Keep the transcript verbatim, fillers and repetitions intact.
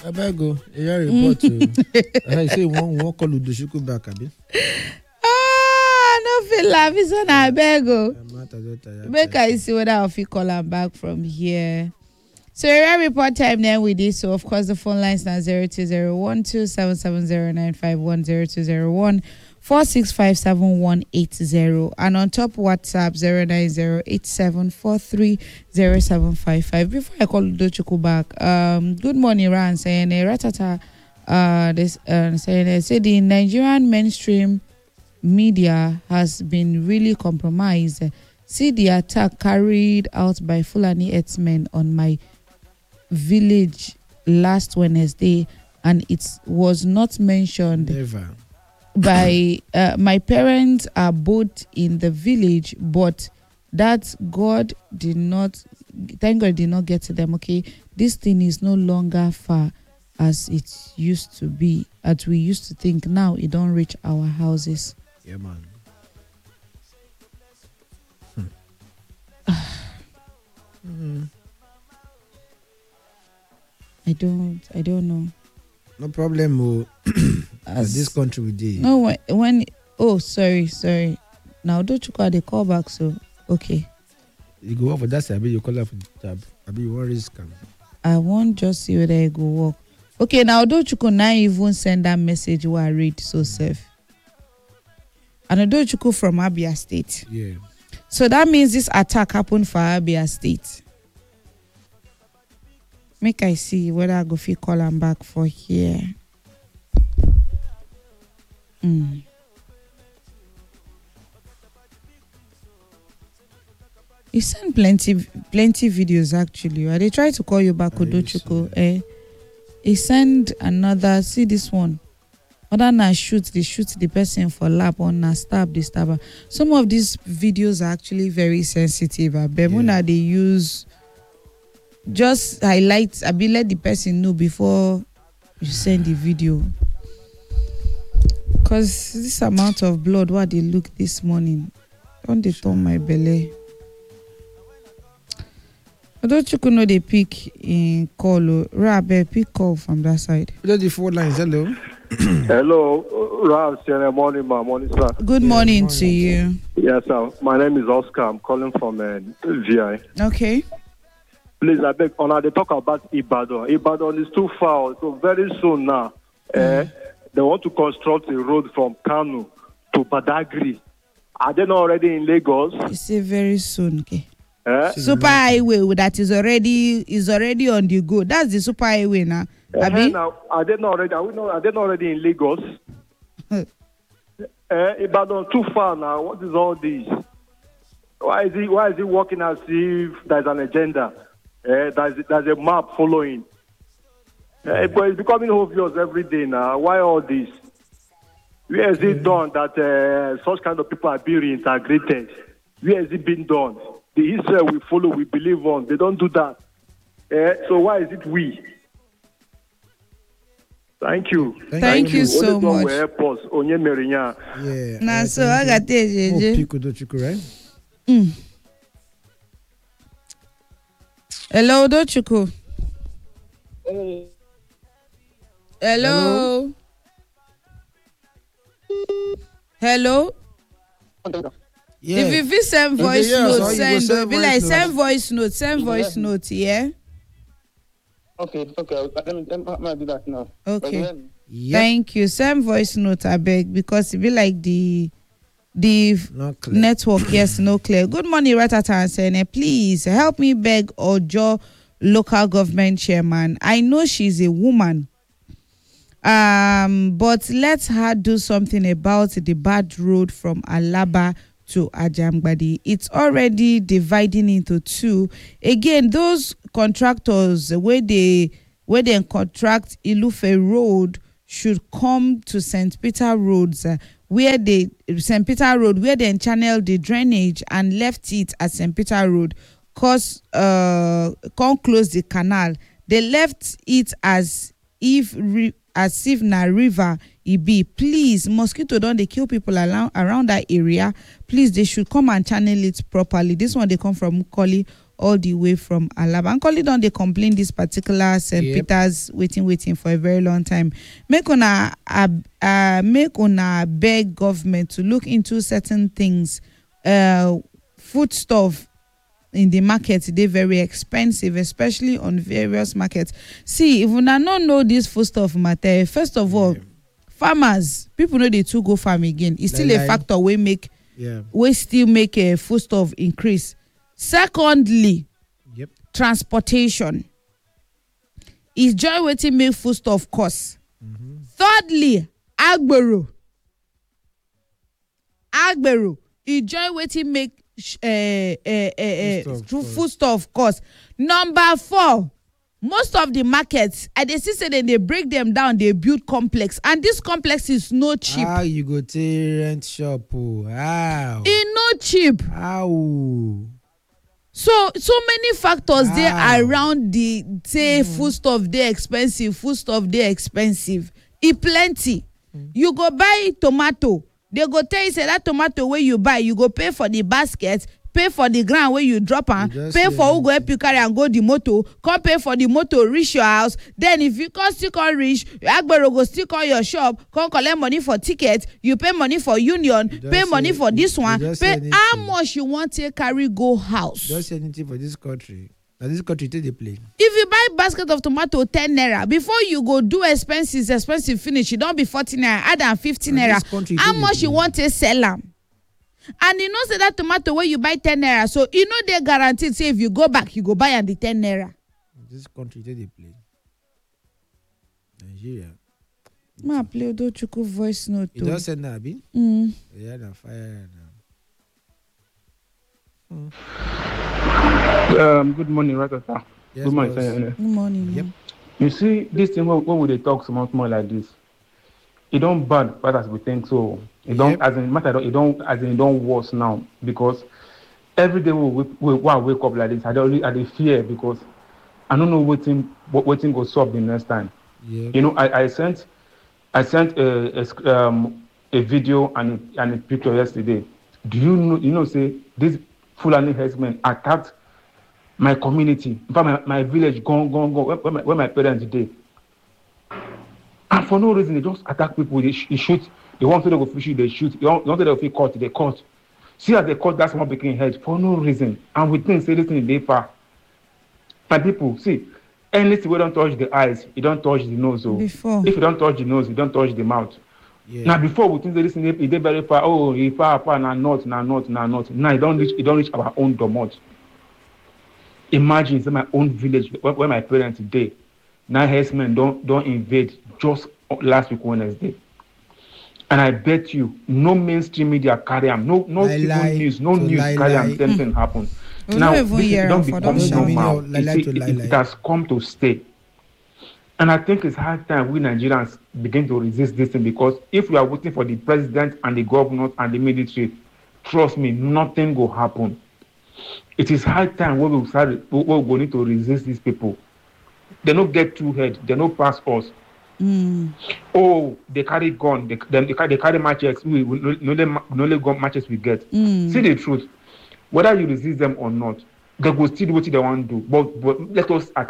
I better go. You report to. I say one one call Udochukwu back, abi. Ah, no feel laugh. It's on I beg go. Make Make I see whether I'll feel call am back from here. So your report time then with this. So of course the phone lines now zero two zero one two seven seven zero nine five one zero two zero one four six five seven one eight zero and on top WhatsApp zero nine zero eight seven four three zero seven five five. Before I call Udochukwu back, um, good morning, Ran saying ratata. Uh, this uh, saying they say the Nigerian mainstream media has been really compromised. See the attack carried out by Fulani herdsmen on my village last Wednesday, and it was not mentioned. Never. By uh, my parents are both in the village, but that God did not, thank God did not get to them. Okay, this thing is no longer far as it used to be, as we used to think. Now it don't reach our houses. Yeah, man. hmm. I don't, I don't know. No problem, oh. As this country we did. No, when, when oh, sorry, sorry. Now don't you call the call back? So okay. You go over that side, you call up for the tab. I be you want risk. I won't just see whether I go work. Okay, now don't you can now even send that message where I read so safe. And don't you go from Abia State? Yeah. So that means this attack happened for Abia State. Make I see whether I go fit call am back for here. Mm. You send plenty plenty videos actually. They try to call you back, Udochukwu. Eh? He send another. See this one. Other than shoot, they shoot the person for lap or na stab, they stab. Some of these videos are actually very sensitive. Bemuna yeah. They use. Just highlight, I be let the person know before you send the video. Because this amount of blood, what they look this morning, don't they turn my belly? I don't you know they pick in call, Rabe, pick call from that side. The four lines, hello. Hello, Rab, morning, ma, morning, sir. Good morning, morning to you. Yes, sir. My name is Oscar. I'm calling from uh, V I. Okay. Please, I beg, on they talk about Ibadan. Ibadan is too far, so very soon now, mm. eh, they want to construct a road from Kano to Badagry. Are they not already in Lagos? You say very soon, okay. Eh? Super highway that is already is already on the go. That's the super highway now. Uh, now are they not already? Are we not? Are they not already in Lagos? eh, Ibadan too far now. What is all this? Why is he? Why is he working as if there's an agenda? Uh, there's, there's a map following. Uh, but it's becoming obvious every day now. Why all this? Where is it done that uh, such kind of people are being reintegrated? Where has it been done? The Israel we follow, we believe on. They don't do that. Uh, so why is it we? Thank you. Thank, Thank you, you so much. Yeah. Nah, so I got this. Right? Mm. Hello, Udochukwu. Hey. Hello. Hello. Hello? Yeah. If you feel send voice okay, yeah, note, so send. send be like note. send voice note, send yeah. voice note, yeah. Okay, okay. Let me, let me do that now. Okay. Yep. Thank you. Send voice note, I beg, because it be like the the network, yes, no clear. Good morning, Ratata and Sene. Please help me beg Ojo local government chairman. I know she's a woman. Um, but let her do something about the bad road from Alaba to Ajangbadi. It's already dividing into two. Again, those contractors where they where they contract Ilufe Road should come to Saint Peter Roads, uh, where they Saint Peter Road, where they channeled the drainage and left it at Saint Peter Road, cause uh can't close the canal. They left it as if re, as if na river e be. Please, mosquito don't they kill people around around that area. Please, they should come and channel it properly. This one they come from Mukoli all the way from Alaba. And Collie don dey complain this particular Saint Yep. Peter's waiting, waiting for a very long time. Make una uh, uh, make una beg government to look into certain things. Uh, food stuff in the market, they very expensive, especially on various markets. See, if una no know this food stuff matter, first of all, farmers, people know they too go farm again. It's still Like- a like- factor we make, Yeah. we still make a food stuff increase. Secondly, Yep. transportation is joy waiting make food stuff cost. Thirdly, agbero, agbero is joy waiting make uh, uh, uh, Foodstuff uh, cost. food stuff cost. Number four, most of the markets, I dey see say dem dey break them down, they build complex, and this complex is no cheap. How you go to rent shop? Oh, how? E no cheap. How? So so many factors dey Wow. around the say food stuff dey expensive, food stuff dey expensive. E plenty. You go buy tomato, they go tell you say that tomato wey you buy, you go pay for the basket, pay for the ground where you drop am, You just pay say for who go help you carry and go the motor, come pay for the motor reach your house. Then if you come still come reach, agbero go still call your shop, come collect money for ticket, you pay money for union, You pay just money say- for this you one, just pay say how anything. much you want to carry go house. Don't say anything for this country. Now this country take the play. If you buy basket of tomato ten naira, before you go do expenses, expensive finish, it don't be forty naira, add than fifty Now naira. this country How dey much you play. want to sell am? And you know say that tomato where you buy ten naira, so you know they guaranteed say if you go back, you go buy am the ten naira. This country take the play. Nigeria. Ma play Odochukwu voice note. You too. don't send that, Abi? Mm. Yeah, na fire now. Um, good morning, Ratata. Yes, good morning, boss. Senor. Good morning. Yep. You see, this thing when, when we dey talk so much more like this, it don't bad, but as we think so. It don't, Yep. as in matter, it don't, as in it don't worse now because every day we we, we, we wake up like this, I don't, I dey fear because I don't know what thing, what, what thing go solve the next time. Yeah. You know, I, I sent, I sent a, a sc- um, a video and and a picture yesterday. Do you know? You know, say this Fulani herdsmen attacked my community, in fact, my, my village, gone, gone, gone, where, where, my, where my parents did. And for no reason, they just attack people. They, sh- they shoot. They want to go fishing, they shoot. They want, they want to go feel caught, they caught. See as they caught that small picking head for no reason. And we think, say, this thing is far. My people, see, anything we don't touch the eyes, you don't touch the nose. Oh. Before. If you don't touch the nose, you don't touch the mouth. Yeah. Now before we think that this thing is dey very far. Oh, he far, far, now not, now not, now not. Now it don't reach, it don't reach our own domot. Imagine say my own village where, where my parents dey. Now herdsmen don't don't invade just last week Wednesday. And I bet you no mainstream media carry am, no no Lie, even lie, news, no to news lie, carry am, lie. same thing happen. We Now don't even this hear it don't am for become those channels. normal. Lie, lie You to see, lie, it, lie. it has come to stay. And I think it's high time we Nigerians begin to resist this thing because if we are waiting for the president and the governors and the military, trust me, nothing will happen. It is high time we will start, we will go need to resist these people. They don't get two head, they don't pass us. Mm. Oh, they carry gun, they, they, they, carry, they carry matches, we, we, no, no, no only gun matches we get. Mm. See the truth, whether you resist them or not, they will still do what they want to do. But, but let us at